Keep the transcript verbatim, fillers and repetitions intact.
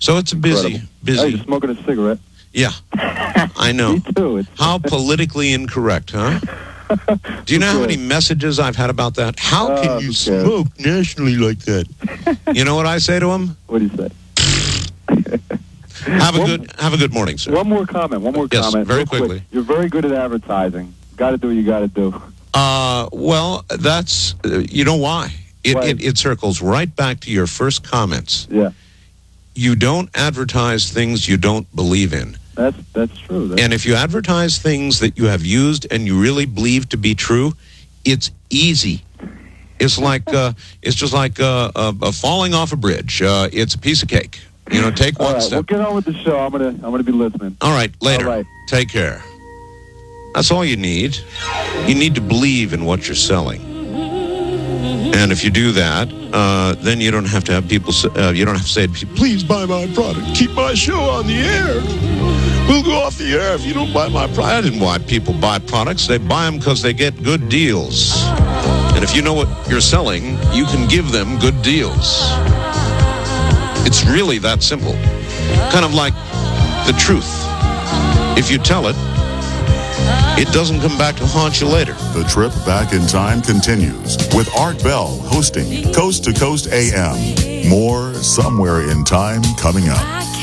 So it's a busy, Incredible. busy. Hey, you're smoking a cigarette. Yeah, I know. Me too. It's How politically incorrect, huh? Do you know how many messages I've had about that? How Uh, can who you cares? smoke nationally like that? You know what I say to them? What do you say? Have a One- good, have a good morning, sir. One more comment. One more Yes, comment. very real quick. quickly. You're very good at advertising. Got to do what you got to do. Uh, well, that's uh, you know why it, Why? it it circles right back to your first comments. Yeah, You don't advertise things you don't believe in. that's that's true. That's, And if you advertise things that you have used and you really believe to be true, it's easy. It's like uh, it's just like uh, uh, uh, falling off a bridge. Uh, it's a piece of cake. You know, take all one right, well, step. get on with the show. I'm gonna I'm gonna be listening. All right, later. All right. Take care. That's all you need. You need to believe in what you're selling. And if you do that, uh, then you don't have to have people. Say, uh, you don't have to say, "Please buy my product. Keep my show on the air. We'll go off the air if you don't buy my product." I didn't want people buy products. They buy them because they get good deals. And if you know what you're selling, you can give them good deals. It's really that simple. Kind of like the truth. If you tell it, it doesn't come back to haunt you later. The trip back in time continues with Art Bell hosting Coast to Coast A M. More Somewhere in Time coming up.